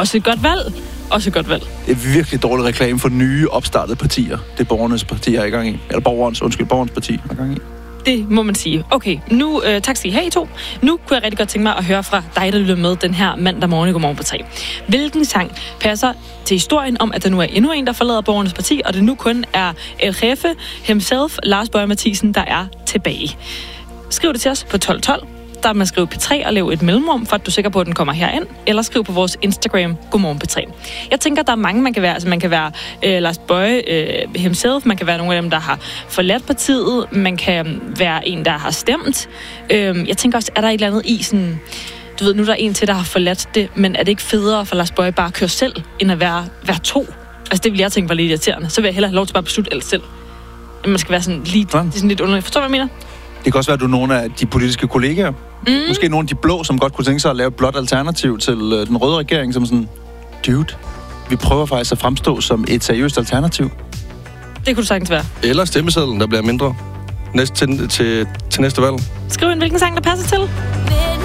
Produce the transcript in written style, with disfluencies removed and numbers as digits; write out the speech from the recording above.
Også et godt valg. Det er virkelig dårlig reklame for nye opstartede partier. Det er borgernes parti er i gang i. Eller borgerens parti er i gang i. Det må man sige. Okay, nu tak skal I have, I to. Nu kunne jeg rigtig godt tænke mig at høre fra dig, der lytter med den her mandag morgen i Godmorgen på 3. Hvilken sang passer til historien om, at der nu er endnu en, der forlader Borgernes Parti, og det nu kun er El Jefe himself, Lars Boje Mathiesen, der er tilbage? Skriv det til os på 1212. Der er man skrive P3 og lave et mellemrum, for at du er sikker på, at den kommer herind. Eller skriv på vores Instagram, Godmorgen P3. Jeg tænker, der er mange, man kan være. Altså, man kan være Lars Boje himself. Man kan være nogle af dem, der har forladt partiet. Man kan være en, der har stemt. Jeg tænker også, er der et eller andet i sådan... Du ved, nu er der en til, der har forladt det, men er det ikke federe for Lars Boje bare at køre selv, end at være to? Altså, det vil jeg tænke var lidt irriterende. Så vil jeg hellere have lov til bare at beslutte alt selv. Man skal være sådan lige... Det er sådan lidt underligt. Forstår du, hvad jeg mener? Det kan også være, at du er nogle af de politiske kollegaer. Måske nogle af de blå, som godt kunne tænke sig at lave et blåt alternativ til den røde regering, som sådan, dude, vi prøver faktisk at fremstå som et seriøst alternativ. Det kunne du sagtens være. Eller stemmesedlen, der bliver mindre til næste valg. Skriv ind, hvilken sang der passer til.